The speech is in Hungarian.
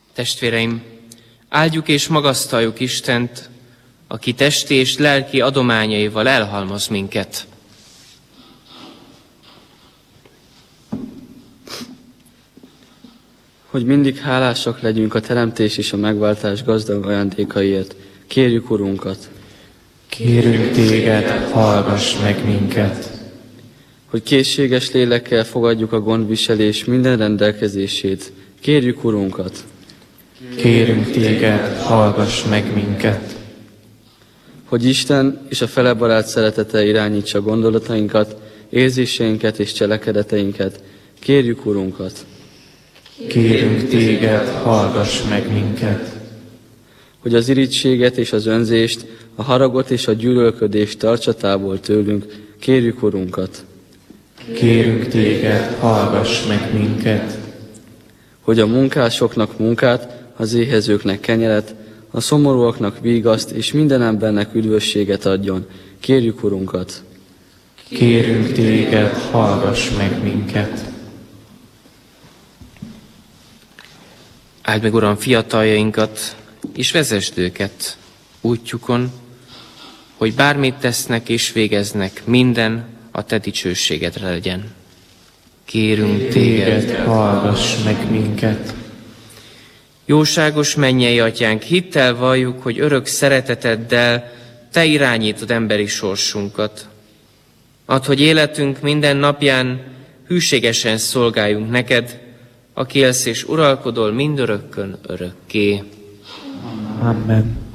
Testvéreim, áldjuk és magasztaljuk Istent, aki testi és lelki adományaival elhalmoz minket. Hogy mindig hálásak legyünk a teremtés és a megváltás gazdag ajándékaiért, kérjük Urunkat. Kérünk téged, hallgass meg minket. Hogy készséges lélekkel fogadjuk a gondviselés minden rendelkezését, kérjük Urunkat. Kérünk téged, hallgass meg minket. Hogy Isten és a felebarát szeretete irányítsa gondolatainkat, érzéseinket és cselekedeteinket, kérjük Urunkat. Kérünk téged, hallgass meg minket. Hogy az irítséget és az önzést, a haragot és a gyűlölködést tartsa távol tőlünk, kérjük Urunkat. Kérünk téged, hallgass meg minket. Hogy a munkásoknak munkát, az éhezőknek kenyeret, a szomorúaknak vígaszt és minden embernek üdvösséget adjon, kérjük Urunkat. Kérünk téged, hallgass meg minket. Áld meg, Uram, fiataljainkat, és vezesd őket útjukon, hogy bármit tesznek és végeznek, minden a te dicsőségedre legyen. Kérünk téged, hallgass meg minket. Jóságos mennyei Atyánk, hittel valljuk, hogy örök szereteteddel te irányítod emberi sorsunkat. Add, hogy életünk minden napján hűségesen szolgáljunk neked, aki élsz és uralkodol mindörökkön örökké. Amen.